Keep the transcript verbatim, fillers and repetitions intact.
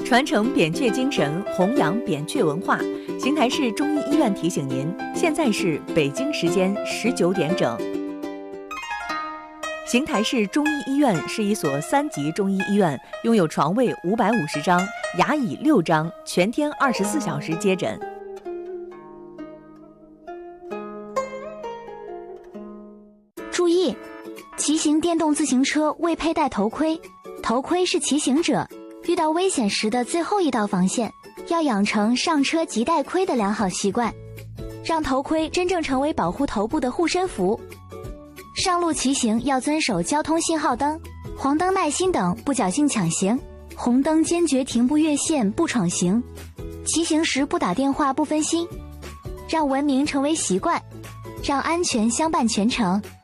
传承扁鹊精神，弘扬扁鹊文化。邢台市中医医院提醒您，现在是北京时间十九点整。邢台市中医医院是一所三级中医医院，拥有床位五百五十张，牙椅六张，全天二十四小时接诊。 注意，骑行电动自行车未佩戴头盔，头盔是骑行者遇到危险时的最后一道防线，要养成上车即戴盔的良好习惯，让头盔真正成为保护头部的护身符。上路骑行要遵守交通信号灯、黄灯耐心等，不侥幸抢行；红灯坚决停步越线，不闯行。骑行时不打电话，不分心，让文明成为习惯，让安全相伴全程。